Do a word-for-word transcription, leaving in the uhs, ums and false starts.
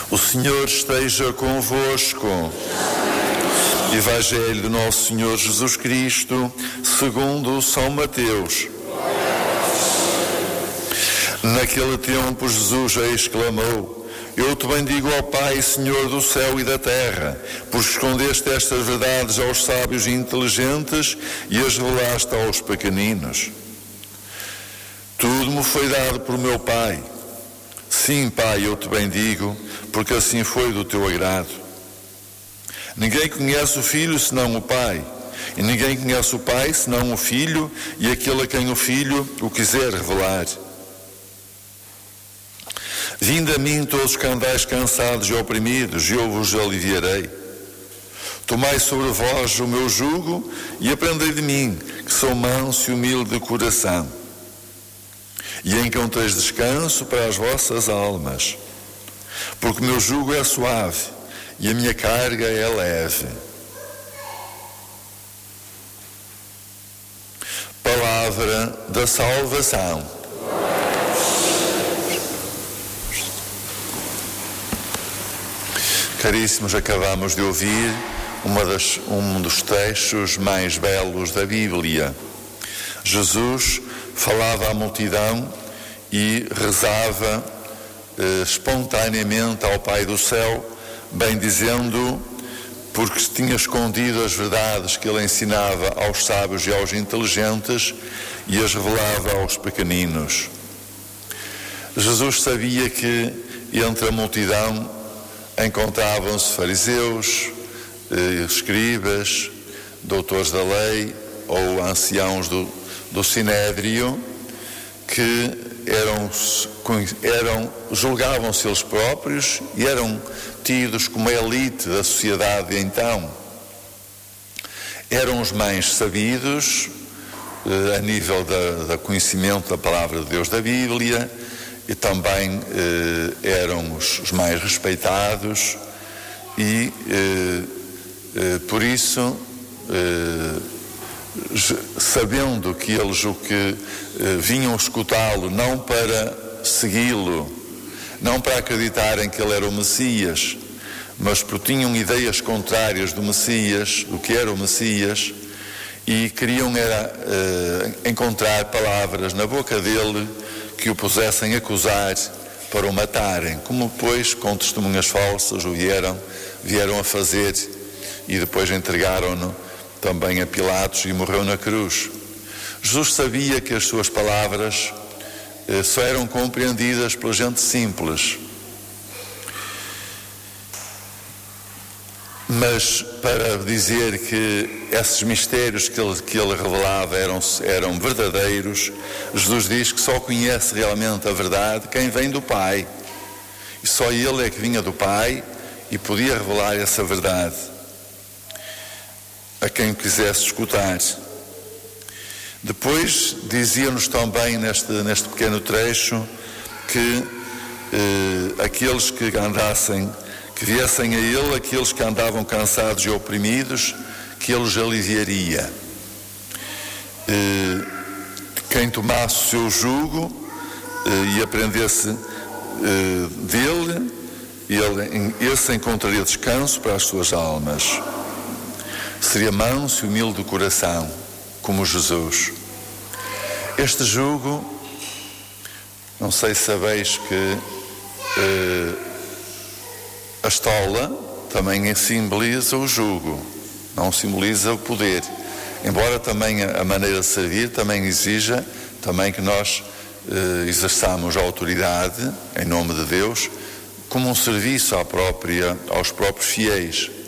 O Senhor esteja convosco. Evangelho do nosso Senhor Jesus Cristo, segundo São Mateus. Naquele tempo Jesus exclamou: Eu te bendigo, ó Pai, Senhor do céu e da terra, porque escondeste estas verdades aos sábios e inteligentes e as revelaste aos pequeninos. Tudo me foi dado por meu Pai. Sim, Pai, eu te bendigo, porque assim foi do teu agrado. Ninguém conhece o Filho senão o Pai, e ninguém conhece o Pai senão o Filho e aquele a quem o Filho o quiser revelar. Vinde a mim todos os que andais cansados e oprimidos, e eu vos aliviarei. Tomai sobre vós o meu jugo e aprendei de mim, que sou manso e humilde de coração, e encontreis descanso para as vossas almas, porque o meu jugo é suave e a minha carga é leve. Palavra da salvação. Caríssimos, acabamos de ouvir uma das, um dos textos mais belos da Bíblia. Jesus falava à multidão e rezava eh, espontaneamente ao Pai do céu, bem dizendo, porque tinha escondido as verdades que ele ensinava aos sábios e aos inteligentes e as revelava aos pequeninos. Jesus sabia que entre a multidão encontravam-se fariseus, eh, escribas, doutores da lei ou anciãos do, do Sinédrio, que eram, eram, julgavam-se eles próprios e eram tidos como a elite da sociedade de então. Eram os mais sabidos eh, a nível da, da conhecimento da palavra de Deus da Bíblia, e também eh, eram os, os mais respeitados, e eh, eh, por isso, eh, sabendo que eles o que eh, vinham escutá-lo não para segui-lo, não para acreditarem que ele era o Messias, mas porque tinham ideias contrárias do Messias, do que era o Messias, e queriam era eh, encontrar palavras na boca dele que o pusessem a acusar para o matarem, como depois com testemunhas falsas o vieram, vieram a fazer, e depois entregaram-no também a Pilatos e morreu na cruz. Jesus sabia que as suas palavras eh, só eram compreendidas pela gente simples, mas para dizer que esses mistérios que ele, que ele revelava eram, eram verdadeiros, Jesus diz que só conhece realmente a verdade quem vem do Pai, e só ele é que vinha do Pai e podia revelar essa verdade a quem quisesse escutar. Depois dizia-nos também neste, neste pequeno trecho que eh, aqueles que andassem, que viessem a ele, aqueles que andavam cansados e oprimidos, que ele os aliviaria. Eh, quem tomasse o seu jugo eh, e aprendesse eh, dele, ele, esse encontraria descanso para as suas almas. Seria manso e humilde de coração, como Jesus. Este jugo, não sei se sabeis que eh, a estola também simboliza o jugo, não simboliza o poder, embora também a maneira de servir também exija também que nós eh, exerçamos a autoridade em nome de Deus como um serviço à própria, aos próprios fiéis.